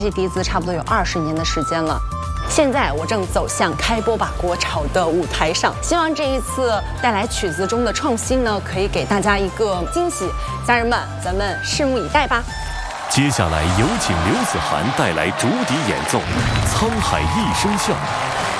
这笛子差不多有20年的时间了。现在我正走向开播吧国潮的舞台上，希望这一次带来曲子中的创新呢，可以给大家一个惊喜。家人们，咱们拭目以待吧。 接下来有请刘子涵带来竹笛演奏《沧海一声笑》。